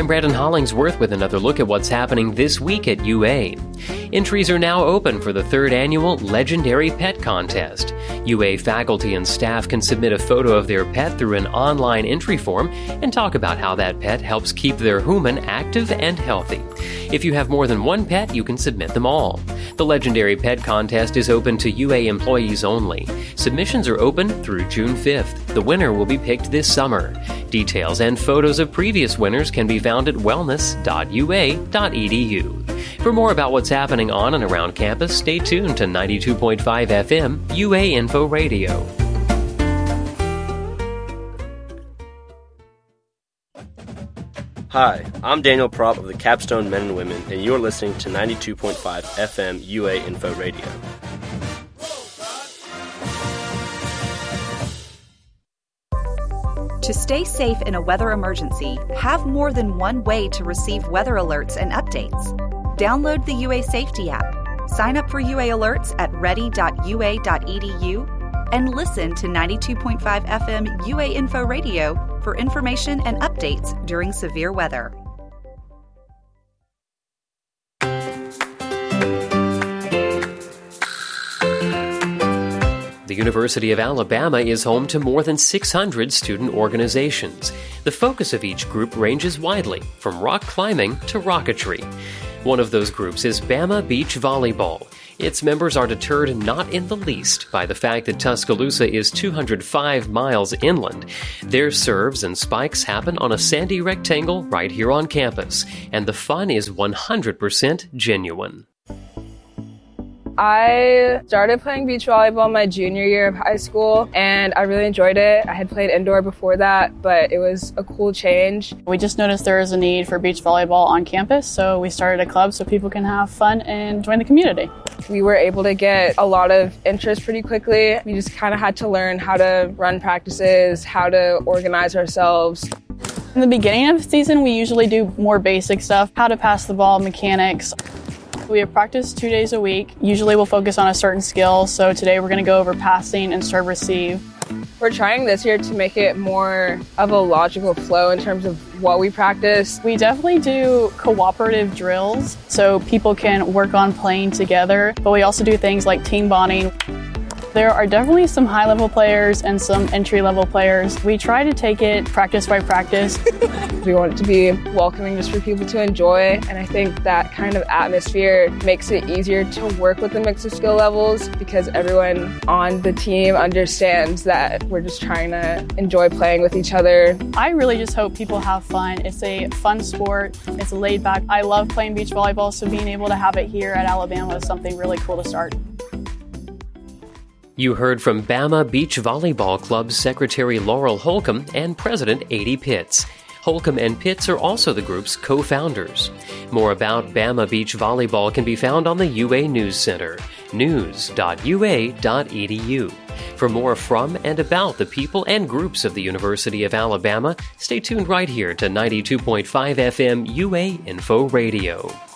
I'm Brandon Hollingsworth with another look at what's happening this week at UA. Entries are now open for the third annual Legendary Pet Contest. UA faculty and staff can submit a photo of their pet through an online entry form and talk about how that pet helps keep their human active and healthy. If you have more than one pet, you can submit them all. The Legendary Pet Contest is open to UA employees only. Submissions are open through June 5th. The winner will be picked this summer. Details and photos of previous winners can be found at wellness.ua.edu. For more about what's happening on and around campus, stay tuned to 92.5 FM UA Info Radio. Hi, I'm Daniel Propp of the Capstone Men and Women, and you're listening to 92.5 FM UA Info Radio. To stay safe in a weather emergency, have more than one way to receive weather alerts and updates. Download the UA Safety app, sign up for UA alerts at ready.ua.edu, and listen to 92.5 FM UA Info Radio for information and updates during severe weather. The University of Alabama is home to more than 600 student organizations. The focus of each group ranges widely, from rock climbing to rocketry. One of those groups is Bama Beach Volleyball. Its members are deterred not in the least by the fact that Tuscaloosa is 205 miles inland. Their serves and spikes happen on a sandy rectangle right here on campus, and the fun is 100% genuine. I started playing beach volleyball my junior year of high school, and I really enjoyed it. I had played indoor before that, but it was a cool change. We just noticed there is a need for beach volleyball on campus, so we started a club so people can have fun and join the community. We were able to get a lot of interest pretty quickly. We just kind of had to learn how to run practices, how to organize ourselves. In the beginning of the season, we usually do more basic stuff, how to pass the ball, mechanics. We have practice 2 days a week. Usually we'll focus on a certain skill, so today we're going to go over passing and serve-receive. We're trying this year to make it more of a logical flow in terms of what we practice. We definitely do cooperative drills so people can work on playing together, but we also do things like team bonding. There are definitely some high-level players and some entry-level players. We try to take it practice by practice. We want it to be welcoming just for people to enjoy, and I think that kind of atmosphere makes it easier to work with the mix of skill levels because everyone on the team understands that we're just trying to enjoy playing with each other. I really just hope people have fun. It's a fun sport. It's laid back. I love playing beach volleyball, so being able to have it here at Alabama is something really cool to start. You heard from Bama Beach Volleyball Club's Secretary Laurel Holcomb and President Adie Pitts. Holcomb and Pitts are also the group's co-founders. More about Bama Beach Volleyball can be found on the UA News Center, news.ua.edu. For more from and about the people and groups of the University of Alabama, stay tuned right here to 92.5 FM UA Info Radio.